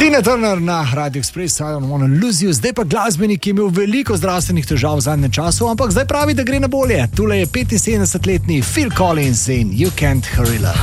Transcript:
Tina Turner na Radio Express, I don't wanna lose you. Zdaj pa glasbenik, ki je imel veliko zdravstvenih težav v zadnjem času, ampak zdaj pravi, da gre na bolje. Tule je 75-letni Phil Collins in You Can't Hurry Love.